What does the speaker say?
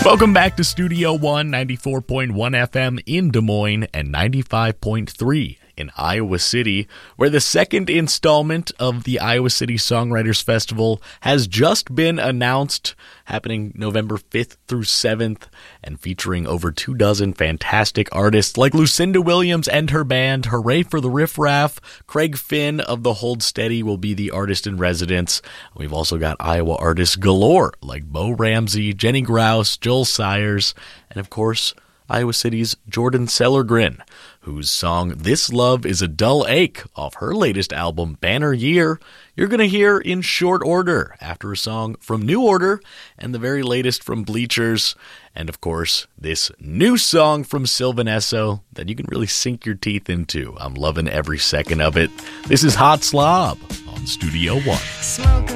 Welcome back to Studio One, 94.1 FM in Des Moines and 95.3 in Iowa City, where the second installment of the Iowa City Songwriters Festival has just been announced, happening November 5th through 7th, and featuring over 24 fantastic artists like Lucinda Williams and her band, Hooray for the Riff Raff. Craig Finn of the Hold Steady will be the artist in residence. We've also got Iowa artists galore like Bo Ramsey, Jenny Grouse, Joel Sayers, and of course, Iowa City's Jordan Sellergren, whose song This Love is a Dull Ache off her latest album Banner Year, you're going to hear in short order after a song from New Order and the very latest from Bleachers, and of course this new song from Sylvan Esso that you can really sink your teeth into. I'm loving every second of it. This is Hot Slob on Studio One.